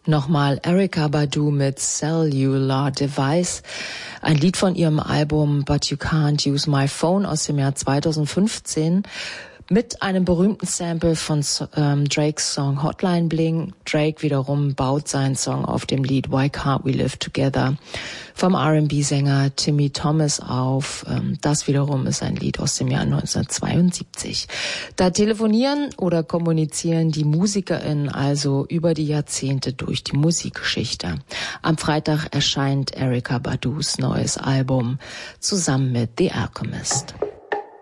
Nochmal Erykah Badu mit Cellular Device, ein Lied von ihrem Album But You Can't Use My Phone aus dem Jahr 2015 mit einem berühmten Sample von Drakes Song Hotline Bling. Drake wiederum baut seinen Song auf dem Lied Why Can't We Live Together vom R&B-Sänger Timmy Thomas auf. Das wiederum ist ein Lied aus dem Jahr 1972. Da telefonieren oder kommunizieren die MusikerInnen also über die Jahrzehnte durch die Musikgeschichte. Am Freitag erscheint Erykah Badus neues Album zusammen mit The Alchemist.